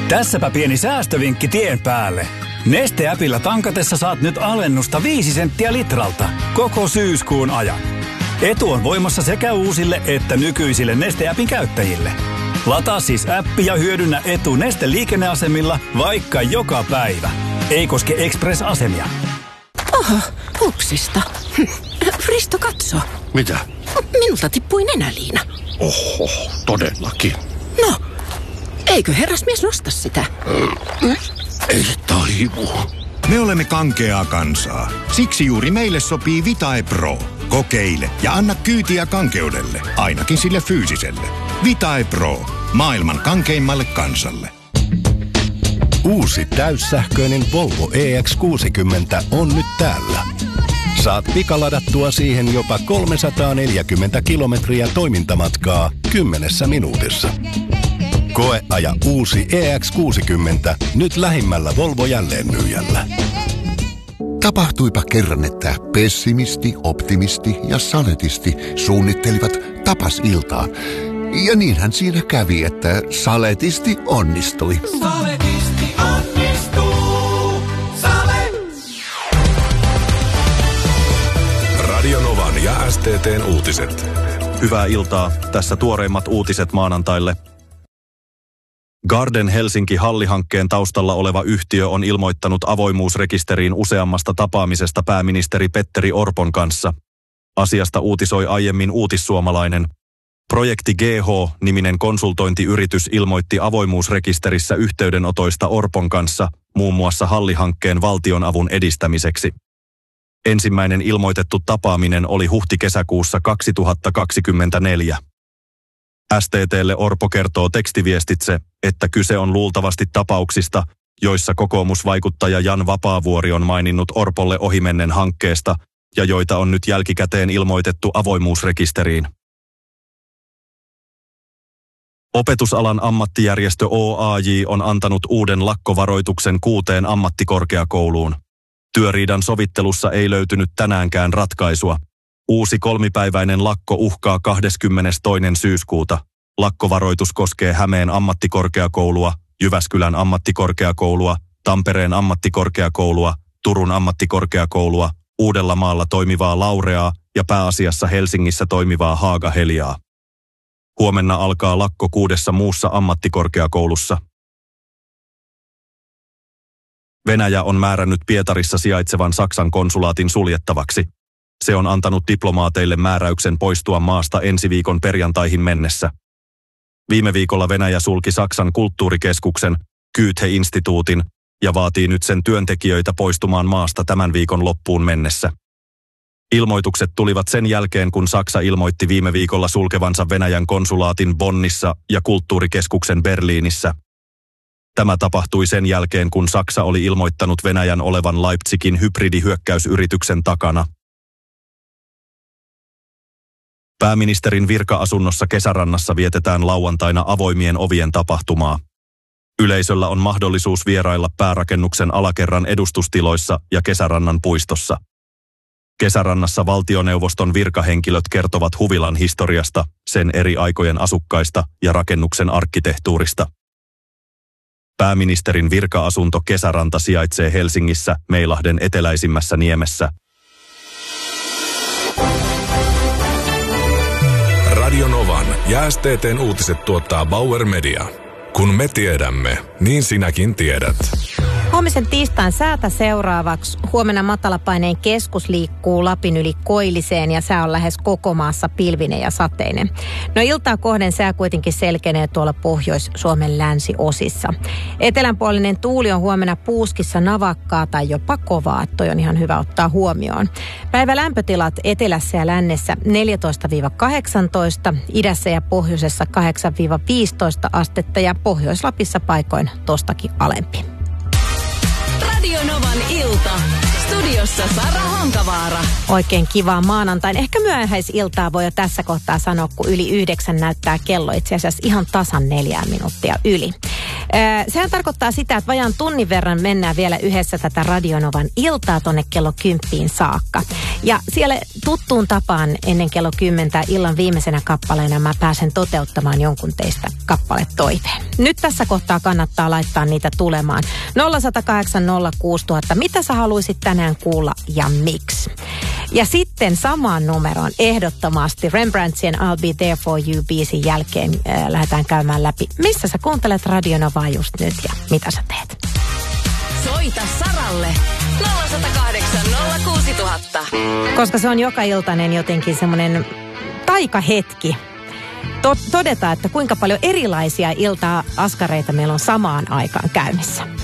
Tässäpä pieni säästövinkki tien päälle. Neste-äpillä tankatessa saat nyt alennusta 5 senttiä litralta koko syyskuun ajan. Etu on voimassa sekä uusille että nykyisille Neste-äpin käyttäjille. Lataa siis appi ja hyödynnä etu Neste-liikenneasemilla vaikka joka päivä. Ei koske Express-asemia. Oho, hupsista. Risto, katso. Mitä? Minulta tippui nenäliina. Oho, todellakin. No, eikö herrasmies nosta sitä? Ei taivu. Me olemme kankeaa kansaa. Siksi juuri meille sopii Vitae Pro. Kokeile ja anna kyytiä kankeudelle, ainakin sille fyysiselle. Vitae Pro. Maailman kankeimmalle kansalle. Uusi täyssähköinen Volvo EX60 on nyt täällä. Saat pikaladattua siihen jopa 340 kilometriä toimintamatkaa 10 minuutissa. Koeaja uusi EX60 nyt lähimmällä Volvo jälleenmyyjällä. Tapahtuipa kerran, että pessimisti, optimisti ja saletisti suunnittelivat tapasiltaa. Ja niinhän siinä kävi, että saletisti onnistui. Saletisti onnistuu. Salet! Radio Novan ja STT:n uutiset. Hyvää iltaa. Tässä tuoreimmat uutiset maanantaille. Garden Helsinki-hallihankkeen taustalla oleva yhtiö on ilmoittanut avoimuusrekisteriin useammasta tapaamisesta pääministeri Petteri Orpon kanssa. Asiasta uutisoi aiemmin Uutissuomalainen. Projekti GH-niminen konsultointiyritys ilmoitti avoimuusrekisterissä yhteydenotoista Orpon kanssa muun muassa hallihankkeen valtionavun edistämiseksi. Ensimmäinen ilmoitettu tapaaminen oli huhti-kesäkuussa 2024. STT:lle Orpo kertoo tekstiviestitse, että kyse on luultavasti tapauksista, joissa kokoomusvaikuttaja Jan Vapaavuori on maininnut Orpolle ohimennen hankkeesta ja joita on nyt jälkikäteen ilmoitettu avoimuusrekisteriin. Opetusalan ammattijärjestö OAJ on antanut uuden lakkovaroituksen 6 ammattikorkeakouluun. Työriidan sovittelussa ei löytynyt tänäänkään ratkaisua. Uusi 3-päiväinen lakko uhkaa 22. syyskuuta. Lakkovaroitus koskee Hämeen ammattikorkeakoulua, Jyväskylän ammattikorkeakoulua, Tampereen ammattikorkeakoulua, Turun ammattikorkeakoulua, Uudellamaalla toimivaa Laureaa ja pääasiassa Helsingissä toimivaa Haaga-Heliaa. Huomenna alkaa lakko 6 muussa ammattikorkeakoulussa. Venäjä on määrännyt Pietarissa sijaitsevan Saksan konsulaatin suljettavaksi. Se on antanut diplomaateille määräyksen poistua maasta ensi viikon perjantaihin mennessä. Viime viikolla Venäjä sulki Saksan kulttuurikeskuksen, Goethe-instituutin, ja vaatii nyt sen työntekijöitä poistumaan maasta tämän viikon loppuun mennessä. Ilmoitukset tulivat sen jälkeen, kun Saksa ilmoitti viime viikolla sulkevansa Venäjän konsulaatin Bonnissa ja kulttuurikeskuksen Berliinissä. Tämä tapahtui sen jälkeen, kun Saksa oli ilmoittanut Venäjän olevan Leipzigin hybridihyökkäysyrityksen takana. Pääministerin virka-asunnossa Kesärannassa vietetään lauantaina avoimien ovien tapahtumaa. Yleisöllä on mahdollisuus vierailla päärakennuksen alakerran edustustiloissa ja Kesärannan puistossa. Kesärannassa valtioneuvoston virkahenkilöt kertovat huvilan historiasta, sen eri aikojen asukkaista ja rakennuksen arkkitehtuurista. Pääministerin virka-asunto Kesäranta sijaitsee Helsingissä Meilahden eteläisimmässä niemessä. Radio Novan ja STT:n uutiset tuottaa Bauer Media. Kun me tiedämme, niin sinäkin tiedät. Huomisen tiistain säätä seuraavaksi. Huomenna matalapaineen keskus liikkuu Lapin yli koilliseen ja sää on lähes koko maassa pilvinen ja sateinen. No iltaa kohden sää kuitenkin selkenee tuolla Pohjois-Suomen länsiosissa. Etelänpuolinen tuuli on huomenna puuskissa navakkaa tai jopa kovaa. Toi on ihan hyvä ottaa huomioon. Päivä lämpötilat etelässä ja lännessä 14-18, idässä ja pohjoisessa 8-15 astetta ja Pohjois-Lapissa paikoin tostakin alempi. Radio Novan ilta. Studiossa Sara Honkavaara. Oikein kivaa maanantain. Ehkä myöhäisiltaa voi jo tässä kohtaa sanoa, kun yli 9 näyttää kello. Itse asiassa ihan tasan 4 minuuttia yli. Sehän tarkoittaa sitä, että vajaan tunnin verran mennään vielä yhdessä tätä Radio Novan iltaa tonne kello 10 saakka. Ja siellä tuttuun tapaan ennen kello 10 illan viimeisenä kappaleena mä pääsen toteuttamaan jonkun teistä kappaletoiveen. Nyt tässä kohtaa kannattaa laittaa niitä tulemaan. 0108 06000. Mitä sä haluisit tänään kuulla ja miksi? Ja sitten samaan numeroon ehdottomasti Rembrandtien I'll Be There For You -biisin jälkeen lähdetään käymään läpi. Missä sä kuuntelet Radio Novaa just nyt ja mitä sä teet? Soita Saralle 0108 06000. Koska se on joka iltainen jotenkin semmoinen taikahetki. Todeta, että kuinka paljon erilaisia ilta-askareita meillä on samaan aikaan käynnissä.